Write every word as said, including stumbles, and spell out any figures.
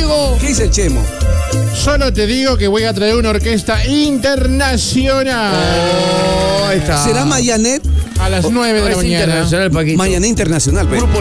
digo. ¿Qué dice el Chemo? Solo te digo que voy a traer una orquesta internacional. Oh, ahí está. ¿Será Mayanet? A las nueve de la Es mañana. internacional, Paquito. Mayanet Internacional, pero. Grupo